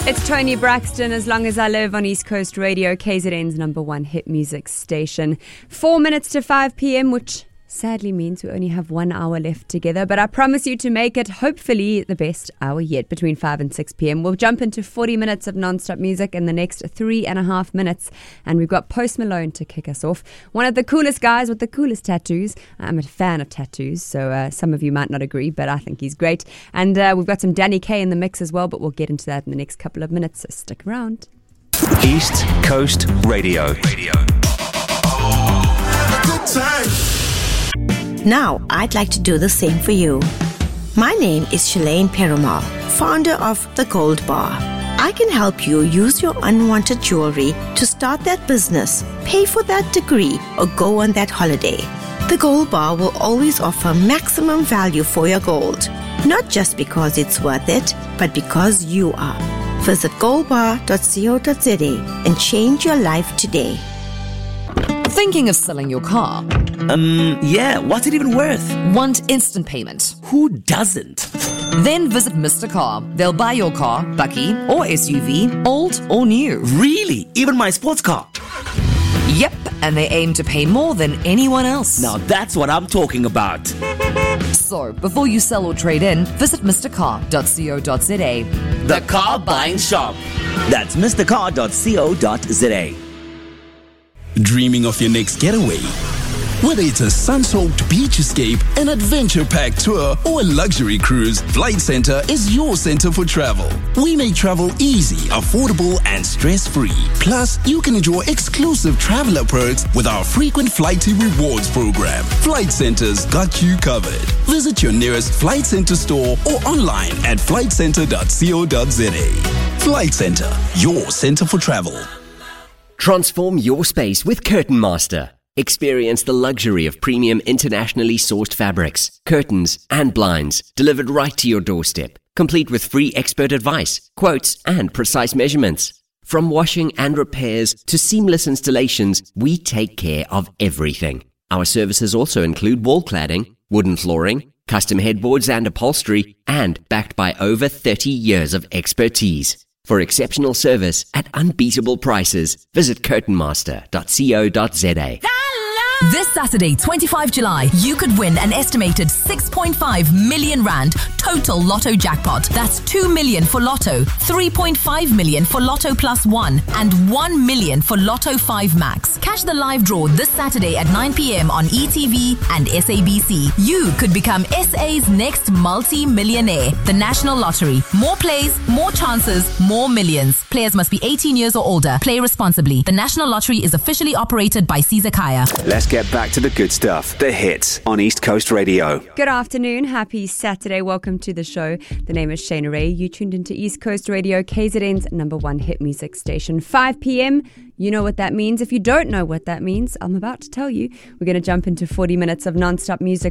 It's Tony Braxton, As Long As I Live on East Coast Radio, KZN's number one hit music station. 4 minutes to 5 p.m, which sadly means we only have 1 hour left together, but I promise you to make it hopefully the best hour yet between 5 and 6 p.m. We'll jump into 40 minutes of non-stop music in the next 3.5 minutes, and we've got Post Malone to kick us off. One of the coolest guys with the coolest tattoos. I'm a fan of tattoos, so some of you might not agree, but I think he's great. And we've got some Danny Kaye in the mix as well, but we'll get into that in the next couple of minutes, so stick around. East Coast Radio. Good time. Now, I'd like to do the same for you. My name is Shalane Perumal, founder of The Gold Bar. I can help you use your unwanted jewelry to start that business, pay for that degree, or go on that holiday. The Gold Bar will always offer maximum value for your gold, not just because it's worth it, but because you are. Visit goldbar.co.za and change your life today. Thinking of selling your car? Yeah, what's it even worth? Want instant payment? Who doesn't? Then visit Mr. Car. They'll buy your car, bakkie or SUV, old or new. Really? Even my sports car? Yep, and they aim to pay more than anyone else. Now that's what I'm talking about. So, before you sell or trade in, visit mrcar.co.za. The car buying shop. That's mrcar.co.za. Dreaming of your next getaway? Whether it's a sun-soaked beach escape, an adventure-packed tour, or a luxury cruise, Flight Centre is your center for travel. We make travel easy, affordable, and stress-free. Plus, you can enjoy exclusive traveler perks with our frequent Flighty Rewards program. Flight Centre's got you covered. Visit your nearest Flight Centre store or online at flightcentre.co.za. Flight Centre, your center for travel. Transform your space with Curtain Master. Experience the luxury of premium internationally sourced fabrics, curtains, and blinds delivered right to your doorstep, complete with free expert advice, quotes, and precise measurements. From washing and repairs to seamless installations, we take care of everything. Our services also include wall cladding, wooden flooring, custom headboards and upholstery, and backed by over 30 years of expertise. For exceptional service at unbeatable prices, visit curtainmaster.co.za. This Saturday, 25 July, you could win an estimated 6.5 million rand total lotto jackpot. That's 2 million for lotto, 3.5 million for lotto plus 1, and 1 million for lotto 5 max. Catch the live draw this Saturday at 9 p.m. on ETV and SABC. You could become SA's next multi-millionaire. The National Lottery. More plays, more chances, more millions. Players must be 18 years or older. Play responsibly. The National Lottery is officially operated by Caesar Kaya. Let's get back to the good stuff, the hits on East Coast Radio. Good afternoon, happy Saturday, welcome to the show. The name is Shana Ray. You tuned into East Coast Radio, KZN's number one hit music station. 5 p.m, you know what that means. If you don't know what that means, I'm about to tell you. We're going to jump into 40 minutes of non-stop music